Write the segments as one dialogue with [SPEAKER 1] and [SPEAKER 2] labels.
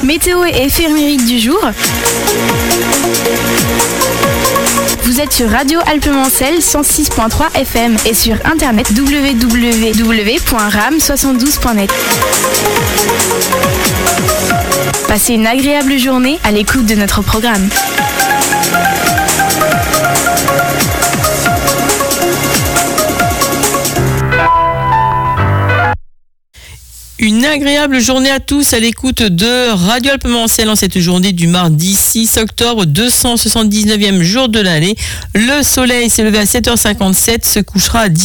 [SPEAKER 1] Météo et éphéméride du jour. Vous êtes sur Radio Alpes-Mancel 106.3 FM et sur internet www.ram72.net. Passez une agréable journée à l'écoute de notre programme.
[SPEAKER 2] Une agréable journée à tous à l'écoute de Radio Alpes-Mancel en cette journée du mardi 6 octobre, 279e jour de l'année. Le soleil s'est levé à 7h57, se couchera à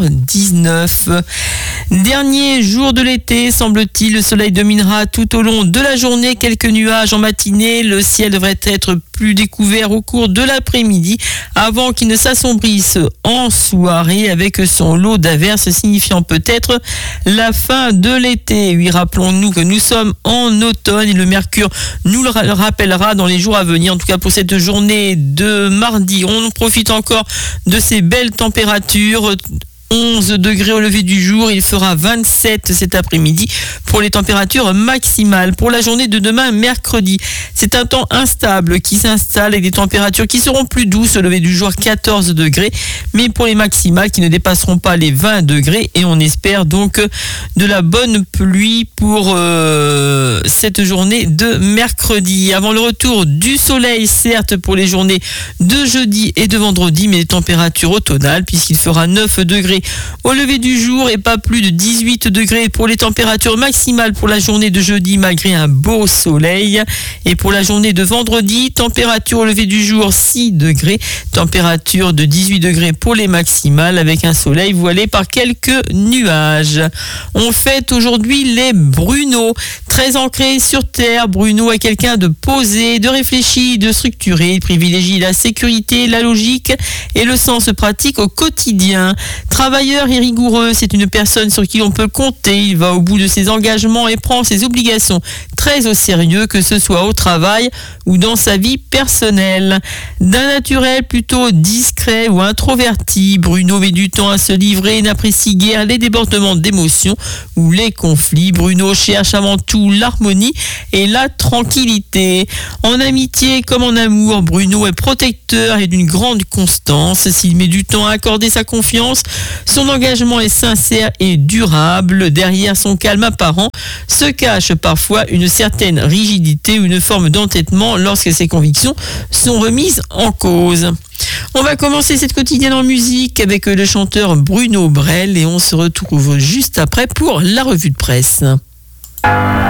[SPEAKER 2] 19h19. Dernier jour de l'été, semble-t-il, le soleil dominera tout au long de la journée. Quelques nuages en matinée, le ciel devrait être plus découvert au cours de l'après-midi avant qu'il ne s'assombrisse en soirée avec son lot d'averses signifiant peut-être la fin de l'été. Oui, rappelons-nous que nous sommes en automne et le mercure nous le rappellera dans les jours à venir. En tout cas pour cette journée de mardi, on profite encore de ces belles températures. 11 degrés au lever du jour, il fera 27 cet après-midi pour les températures maximales. Pour la journée de demain, mercredi, c'est un temps instable qui s'installe avec des températures qui seront plus douces au lever du jour, 14 degrés, mais pour les maximales qui ne dépasseront pas les 20 degrés et on espère donc de la bonne pluie pour cette journée de mercredi. Avant le retour du soleil, certes pour les journées de jeudi et de vendredi, mais des températures automnales puisqu'il fera 9 degrés au lever du jour et pas plus de 18 degrés pour les températures maximales pour la journée de jeudi malgré un beau soleil. Et pour la journée de vendredi, température au lever du jour 6 degrés, température de 18 degrés pour les maximales avec un soleil voilé par quelques nuages. On fête aujourd'hui les Bruno. Très ancré sur terre, Bruno est quelqu'un de posé, de réfléchi, de structuré. Il privilégie la sécurité, la logique et le sens pratique au quotidien. Travailleur et rigoureux, c'est une personne sur qui on peut compter. Il va au bout de ses engagements et prend ses obligations très au sérieux, que ce soit au travail ou dans sa vie personnelle. D'un naturel plutôt discret ou introverti, Bruno met du temps à se livrer et n'apprécie guère les débordements d'émotions ou les conflits. Bruno cherche avant tout l'harmonie et la tranquillité. En amitié comme en amour, Bruno est protecteur et d'une grande constance. S'il met du temps à accorder sa confiance, son engagement est sincère et durable. Derrière son calme apparent se cache parfois une certaine rigidité ou une forme d'entêtement lorsque ses convictions sont remises en cause. On va commencer cette quotidienne en musique avec le chanteur Bruno Brel et on se retrouve juste après pour la revue de presse.